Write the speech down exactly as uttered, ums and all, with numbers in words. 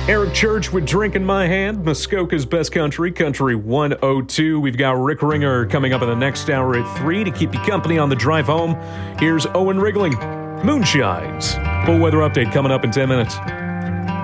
Eric Church with Drink in My Hand, Muskoka's Best Country, Country one oh two. We've got Rick Ringer coming up in the next hour at three to keep you company on the drive home. Here's Owen Riggling, Moonshines. Full weather update coming up in ten minutes.